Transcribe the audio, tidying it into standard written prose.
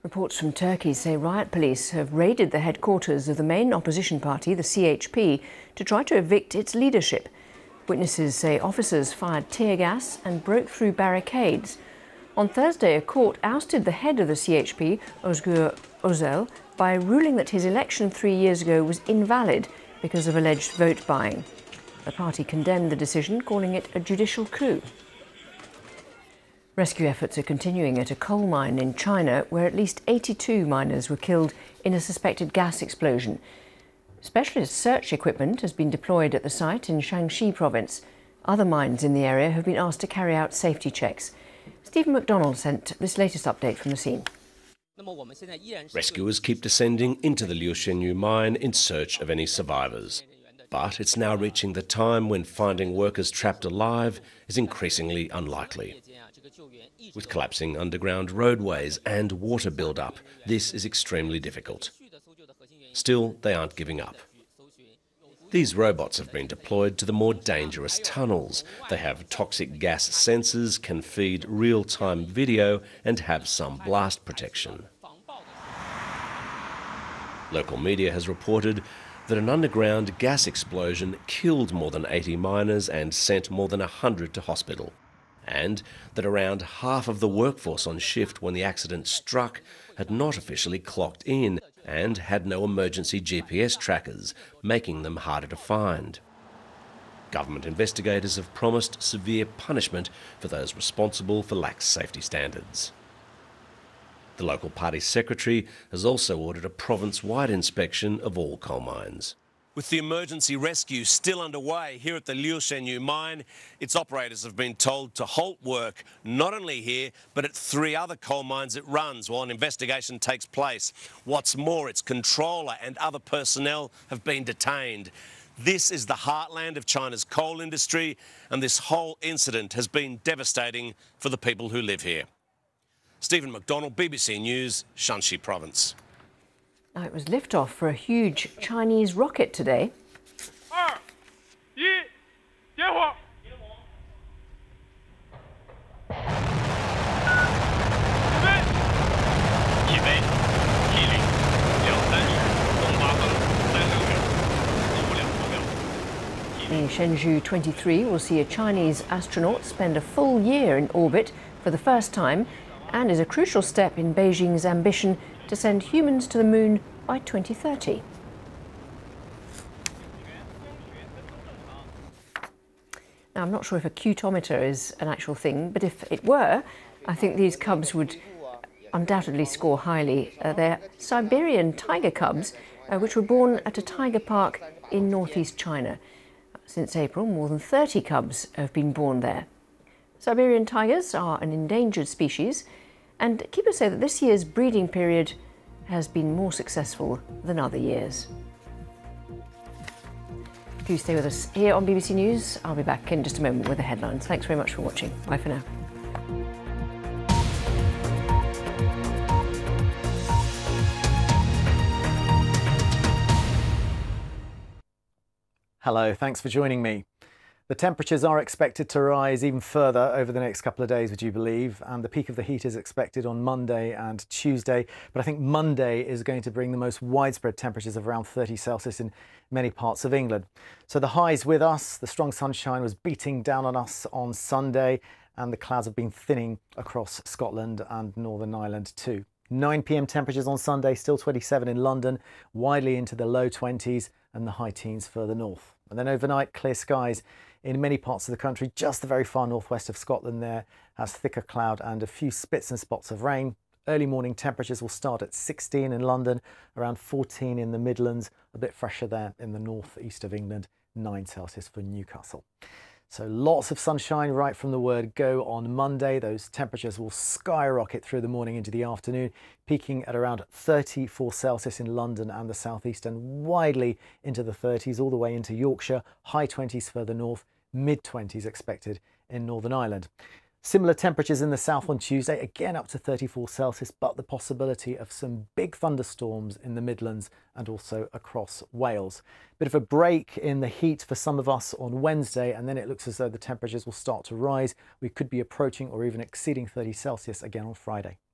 Reports from Turkey say riot police have raided the headquarters of the main opposition party, the CHP, to try to evict its leadership. Witnesses say officers fired tear gas and broke through barricades. On Thursday, a court ousted the head of the CHP, Özgür Özel, by ruling that his election 3 years ago was invalid because of alleged vote buying. The party condemned the decision, calling it a judicial coup. Rescue efforts are continuing at a coal mine in China, where at least 82 miners were killed in a suspected gas explosion. Specialist search equipment has been deployed at the site in Shaanxi province. Other mines in the area have been asked to carry out safety checks. Stephen McDonald sent this latest update from the scene. Rescuers keep descending into the Liushenyu mine in search of any survivors. But it's now reaching the time when finding workers trapped alive is increasingly unlikely. With collapsing underground roadways and water build-up, this is extremely difficult. Still, they aren't giving up. These robots have been deployed to the more dangerous tunnels. They have toxic gas sensors, can feed real-time video and have some blast protection. Local media has reported that an underground gas explosion killed more than 80 miners and sent more than 100 to hospital, and that around half of the workforce on shift when the accident struck had not officially clocked in and had no emergency GPS trackers, making them harder to find. Government investigators have promised severe punishment for those responsible for lax safety standards. The local party secretary has also ordered a province-wide inspection of all coal mines. With the emergency rescue still underway here at the Liushenyu mine, its operators have been told to halt work not only here but at 3 other coal mines it runs while an investigation takes place. What's more, its controller and other personnel have been detained. This is the heartland of China's coal industry, and this whole incident has been devastating for the people who live here. Stephen McDonald, BBC News, Shaanxi Province. Now, it was liftoff for a huge Chinese rocket today. The Shenzhou 23 will see a Chinese astronaut spend a full year in orbit for the first time, and is a crucial step in Beijing's ambition to send humans to the moon by 2030. Now, I'm not sure if a cutometer is an actual thing, but if it were, I think these cubs would undoubtedly score highly. They're Siberian tiger cubs, which were born at a tiger park in northeast China. Since April, more than 30 cubs have been born there. Siberian tigers are an endangered species, and keepers say that this year's breeding period has been more successful than other years. Do stay with us here on BBC News. I'll be back in just a moment with the headlines. Thanks very much for watching. Bye for now. Hello, thanks for joining me. The temperatures are expected to rise even further over the next couple of days, would you believe? And the peak of the heat is expected on Monday and Tuesday. But I think Monday is going to bring the most widespread temperatures of around 30 Celsius in many parts of England. So the highs with us, the strong sunshine was beating down on us on Sunday, and the clouds have been thinning across Scotland and Northern Ireland too. 9 p.m. temperatures on Sunday, still 27 in London, widely into the low 20s and the high teens further north. And then overnight, clear skies in many parts of the country. Just the very far northwest of Scotland there has thicker cloud and a few spits and spots of rain. Early morning temperatures will start at 16 in London, around 14 in the Midlands, a bit fresher there in the northeast of England, 9 Celsius for Newcastle. So lots of sunshine right from the word go on Monday. Those temperatures will skyrocket through the morning into the afternoon, peaking at around 34 Celsius in London and the southeast, and widely into the 30s all the way into Yorkshire, high 20s further north, mid 20s expected in Northern Ireland. Similar temperatures in the south on Tuesday, again up to 34 Celsius, but the possibility of some big thunderstorms in the Midlands and also across Wales. Bit of a break in the heat for some of us on Wednesday, and then it looks as though the temperatures will start to rise. We could be approaching or even exceeding 30 Celsius again on Friday.